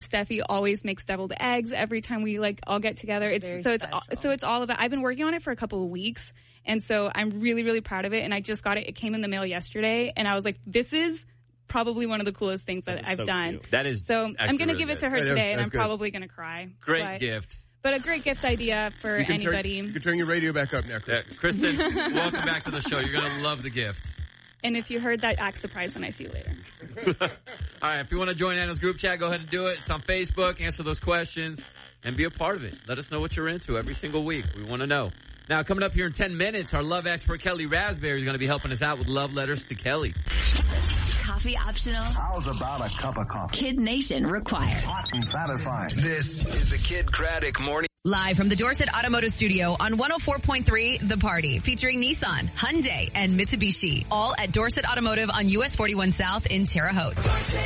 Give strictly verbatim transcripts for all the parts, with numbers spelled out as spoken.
Steffi always makes deviled eggs every time we like all get together. It's Very so it's special. all, so it's all of that. I've been working on it for a couple of weeks, and so I'm really really proud of it. And I just got it. It came in the mail yesterday, and I was like, this is probably one of the coolest things that, That is I've so done. cute. That is So I'm actually going to really give it good. to her Yeah, today, and that's I'm good. probably going to cry. Great but, gift. But a great gift idea for You can turn- anybody. you can turn your radio back up now, Chris. Yeah, Kristen, welcome back to the show. You're going to love the gift. And if you heard that, act surprised when I see you later. All right, if you want to join Anna's group chat, go ahead and do it. It's on Facebook. Answer those questions and be a part of it. Let us know what you're into every single week. We want to know. Now, coming up here in ten minutes, our love expert, Kelly Raspberry, is going to be helping us out with love letters to Kelly. Coffee optional. How's about a cup of coffee? Kid Nation required. Hot and satisfying. This is the Kid Craddock Morning. Live from the Dorset Automotive Studio on one oh four point three The Party, featuring Nissan, Hyundai, and Mitsubishi. All at Dorset Automotive on U S forty-one South in Terre Haute.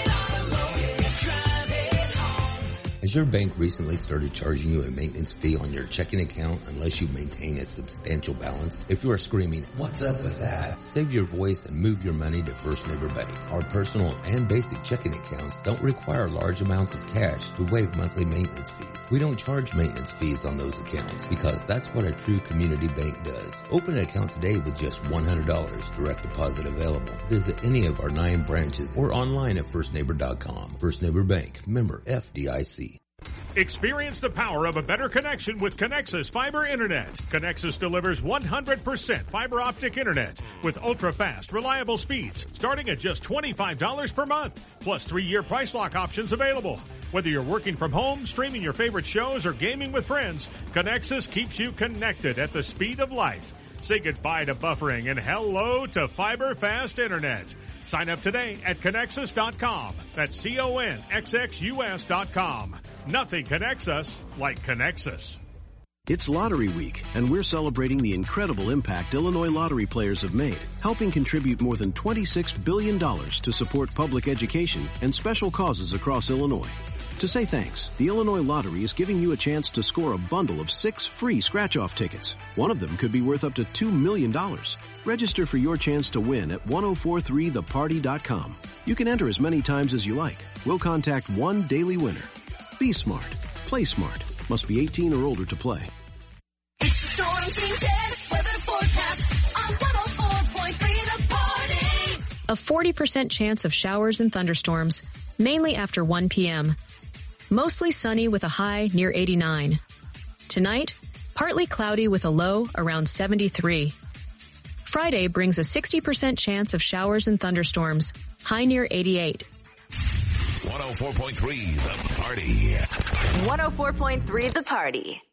Has your bank recently started charging you a maintenance fee on your checking account unless you maintain a substantial balance? If you are screaming, "What's up with that?" save your voice and move your money to First Neighbor Bank. Our personal and basic checking accounts don't require large amounts of cash to waive monthly maintenance fees. We don't charge maintenance fees on those accounts because that's what a true community bank does. Open an account today with just one hundred dollars, direct deposit available. Visit any of our nine branches or online at first neighbor dot com. First Neighbor Bank, member F D I C. Experience the power of a better connection with Connexus Fiber Internet. Connexus delivers one hundred percent fiber optic internet with ultra-fast, reliable speeds starting at just twenty-five dollars per month, plus three-year price lock options available. Whether you're working from home, streaming your favorite shows, or gaming with friends, Connexus keeps you connected at the speed of life. Say goodbye to buffering and hello to fiber fast internet. Sign up today at Connexus dot com. That's C O N X X U S dot com. Nothing connects us like Connexus. It's Lottery Week, and we're celebrating the incredible impact Illinois lottery players have made, helping contribute more than twenty-six billion dollars to support public education and special causes across Illinois. To say thanks, the Illinois Lottery is giving you a chance to score a bundle of six free scratch-off tickets. One of them could be worth up to two million dollars. Register for your chance to win at ten forty-three the party dot com. You can enter as many times as you like. We'll contact one daily winner. Be smart. Play smart. Must be eighteen or older to play. Storm Team ten, weather forecast on one oh four point three The Party. A forty percent chance of showers and thunderstorms, mainly after one p.m. Mostly sunny with a high near eighty-nine. Tonight, partly cloudy with a low around seventy-three. Friday brings a sixty percent chance of showers and thunderstorms, high near eighty-eight. one oh four point three The Party. one oh four point three The Party.